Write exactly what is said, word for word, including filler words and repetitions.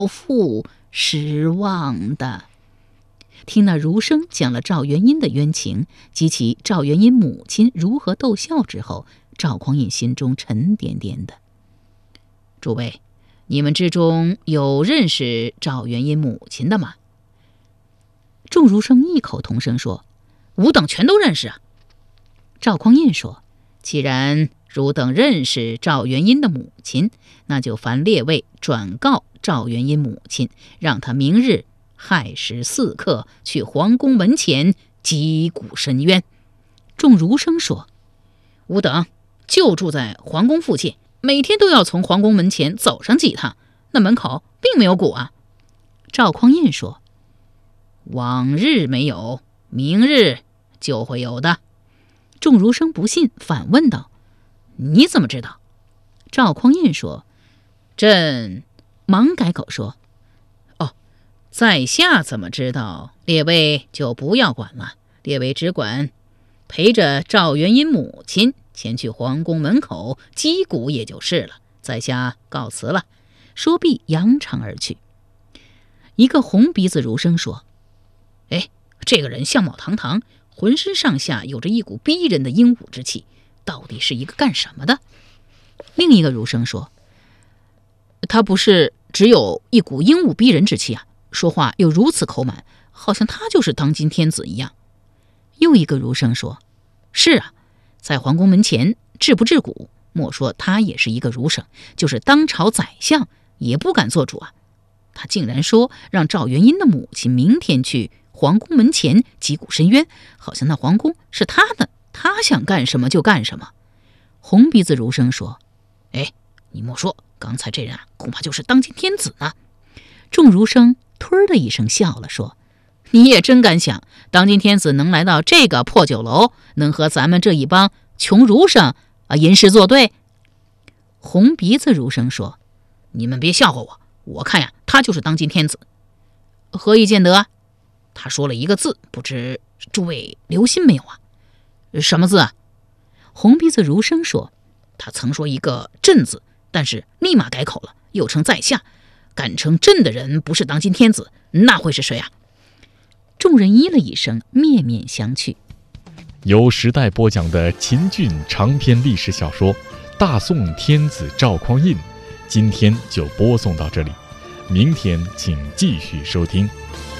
父失望的。听那儒生讲了赵元英的冤情及其赵元英母亲如何逗笑之后，赵匡胤心中沉甸甸的。诸位，你们之中有认识赵元英母亲的吗？众儒生异口同声说：吾等全都认识啊。赵匡胤说：既然汝等认识赵元英的母亲，那就烦列位转告赵元英母亲，让他明日亥时四刻去皇宫门前击鼓申冤。众儒生说：吾等就住在皇宫附近，每天都要从皇宫门前走上几趟，那门口并没有鼓啊。赵匡胤说：往日没有，明日就会有的。众儒生不信，反问道：你怎么知道？赵匡胤说：朕忙改口说：哦，在下怎么知道？列位就不要管了，列位只管陪着赵元英母亲前去皇宫门口击鼓也就是了。在下告辞了。说毕扬长而去。一个红鼻子儒生说：哎，这个人相貌堂堂，浑身上下有着一股逼人的英武之气，到底是一个干什么的？另一个儒生说：他不是只有一股英武逼人之气啊，说话又如此口满，好像他就是当今天子一样。又一个儒生说：是啊，在皇宫门前治不治鼓，莫说他也是一个儒生，就是当朝宰相也不敢做主啊。他竟然说让赵元英的母亲明天去皇宫门前击鼓申冤，好像那皇宫是他的，他想干什么就干什么。红鼻子儒生说：哎，你莫说，刚才这人啊，恐怕就是当今天子呢。众儒生吞的一声笑了，说：你也真敢想，当今天子能来到这个破酒楼，能和咱们这一帮穷儒生啊吟诗作对？红鼻子儒生说：你们别笑话我，我看呀，他就是当今天子。何以见得啊？他说了一个字，不知诸位留心没有啊？什么字啊？红鼻子儒生说：他曾说一个朕字，但是立马改口了，又称在下。敢称朕的人不是当今天子，那会是谁啊？众人咦了一声，面面相觑。 由时代播讲的秦俊长篇历史小说《大宋天子赵匡胤》，今天就播送到这里，明天请继续收听。